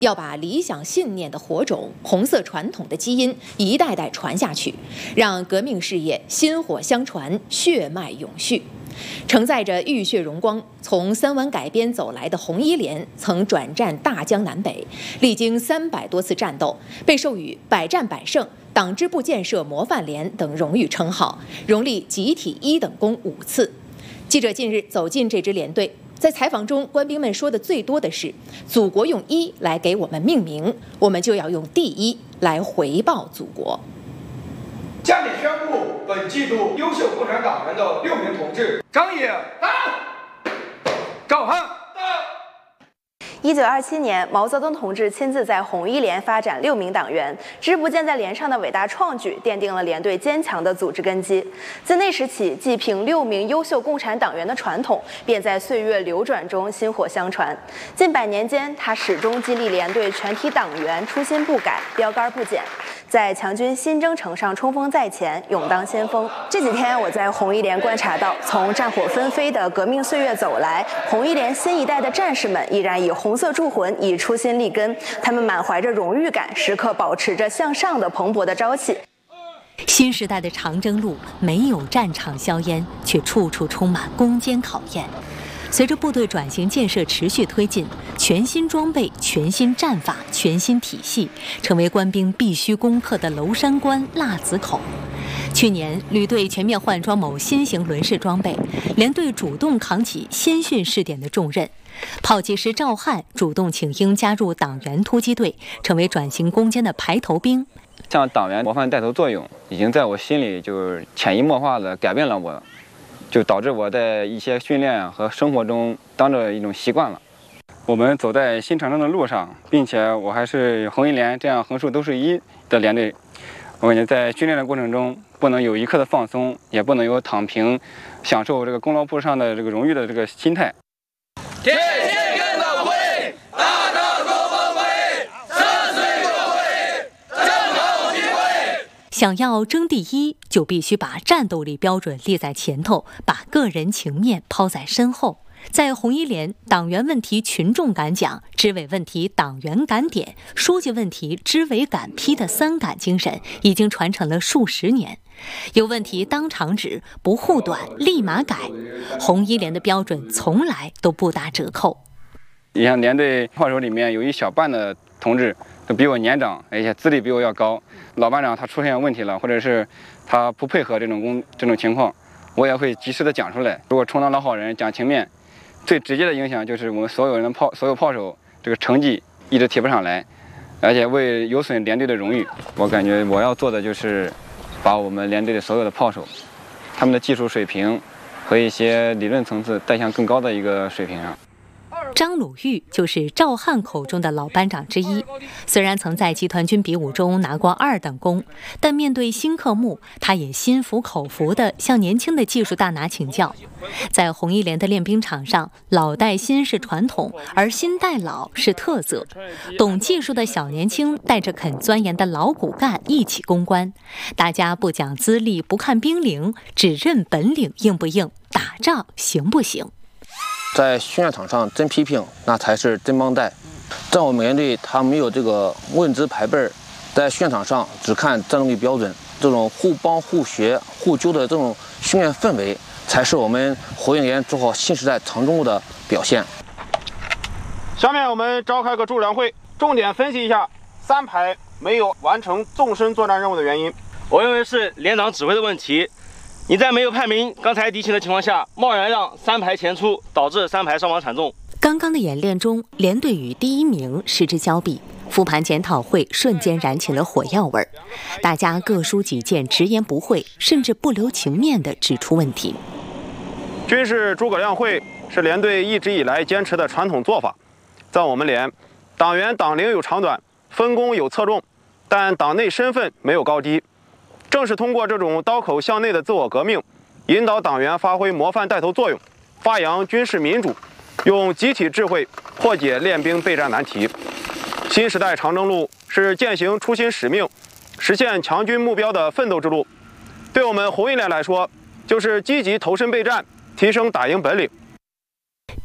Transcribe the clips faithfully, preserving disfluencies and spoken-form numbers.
要把理想信念的火种、红色传统的基因一代代传下去，让革命事业薪火相传、血脉永续。承载着浴血荣光，从三湾改编走来的红一连曾转战大江南北，历经三百多次战斗，被授予百战百胜、党支部建设模范连等荣誉称号，荣立集体一等功五次。记者近日走进这支连队。在采访中，官兵们说的最多的是“祖国用一来给我们命名，我们就要用第一来回报祖国”。 下面宣布本季度优秀共产党员的六名同志：张野到，赵汉到。 一九二七年，毛泽东同志亲自在红一连发展六名党员，支部建在连上的伟大创举，奠定了连队坚强的组织根基。自那时起，继凭六名优秀共产党员的传统，便在岁月流转中薪火相传。近百年间，他始终激励连队全体党员初心不改，标杆不减，在强军新征程上冲锋在前，勇当先锋。这几天，我在红一连观察到，从战火纷飞的革命岁月走来，红一连新一代的战士们依然以红色铸魂，以初心立根，他们满怀着荣誉感，时刻保持着向上的蓬勃的朝气。 新时代的长征路没有战场硝烟，却处处充满攻坚考验。随着部队转型建设持续推进，全新装备、全新战法、全新体系，成为官兵必须攻克的娄山关、腊子口。去年，旅队全面换装某新型轮式装备，连队主动扛起先训试点的重任。炮击师赵汉主动请缨加入党员突击队，成为转型攻坚的排头兵。 像党员模范带头作用，已经在我心里就是潜移默化地改变了我，就导致我在一些训练和生活中当着一种习惯了。我们走在新长征的路上，并且我还是红一连这样横竖都是一的连队。我感觉在训练的过程中，不能有一刻的放松，也不能有躺平、享受这个功劳簿上的这个荣誉的这个心态。 天天跟党会，大大做峰会，三岁社会，正好机会。 想要争第一，就必须把战斗力标准列在前头，把个人情面抛在身后。在红一连，党员问题群众敢讲，支委问题党员敢点，书记问题支委敢批的三敢精神已经传承了数十年。有问题当场指，不护短立马改。红一连的标准从来都不打折扣。 你像连队炮手里面有一小半的同志都比我年长，而且资历比我要高。老班长他出现问题了，或者是他不配合这种工这种情况，我也会及时的讲出来。如果充当老好人，讲情面，最直接的影响就是我们所有人的炮所有炮手这个成绩一直提不上来，而且为有损连队的荣誉。我感觉我要做的就是把我们连队的所有的炮手，他们的技术水平和一些理论层次带向更高的一个水平上。 张鲁豫就是赵汉口中的老班长之一，虽然曾在集团军比武中拿过二等功，但面对新科目，他也心服口服地向年轻的技术大拿请教。在红一连的练兵场上，老带新是传统，而新带老是特色。懂技术的小年轻带着肯钻研的老骨干一起攻关，大家不讲资历，不看兵龄，只认本领硬不硬，打仗行不行。 在训练场上真批评，那才是真帮带。在我们连队，他没有这个问资排辈儿，在训练场上只看战斗力标准，这种互帮互学互纠的这种训练氛围，才是我们红一连做好新时代长征路的表现。 下面我们召开个助粮会，重点分析一下三排没有完成纵深作战任务的原因。 我认为是连长指挥的问题。你在没有判明刚才敌情的情况下，贸然让三排前出，导致三排伤亡惨重。 刚刚的演练中，连队与第一名失之交臂，复盘检讨会瞬间燃起了火药味儿，大家各抒己见，直言不讳，甚至不留情面地指出问题。 军事诸葛亮会是连队一直以来坚持的传统做法。在我们连，党员党龄有长短，分工有侧重，但党内身份没有高低。正是通过这种刀口向内的自我革命，引导党员发挥模范带头作用，发扬军事民主，用集体智慧破解练兵备战难题。新时代长征路是践行初心使命、实现强军目标的奋斗之路。对我们红一连来说，就是积极投身备战，提升打赢本领。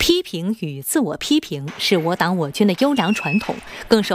批评与自我批评是我党我军的优良传统，更是